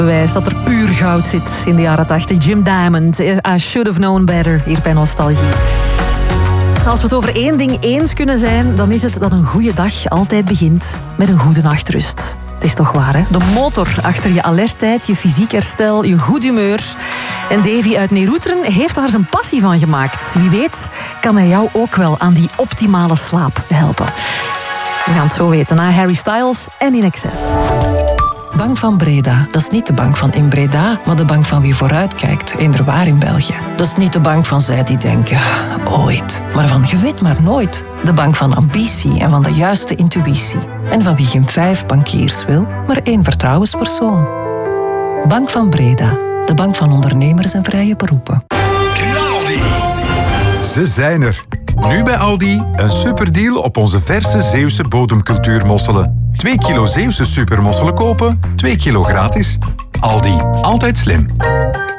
bewijs dat er puur goud zit in de jaren 80. Jim Diamond, I Should Have Known Better, hier bij Nostalgie. Als we het over één ding eens kunnen zijn, dan is het dat een goede dag altijd begint met een goede nachtrust. Het is toch waar, hè? De motor achter je alertheid, je fysiek herstel, je goed humeur. En Davy uit Neeroeteren heeft daar zijn passie van gemaakt. Wie weet kan hij jou ook wel aan die optimale slaap helpen. We gaan het zo weten na Harry Styles en In Excess. Bank van Breda, dat is niet de bank van in Breda, maar de bank van wie vooruitkijkt, eender in België. Dat is niet de bank van zij die denken, ooit, maar van je weet maar nooit. De bank van ambitie en van de juiste intuïtie. En van wie geen 5 bankiers wil, maar 1 vertrouwenspersoon. Bank van Breda, de bank van ondernemers en vrije beroepen. Ze zijn er. Nu bij Aldi een superdeal op onze verse Zeeuwse bodemcultuurmosselen. 2 kilo Zeeuwse supermosselen kopen, 2 kilo gratis. Aldi, altijd slim.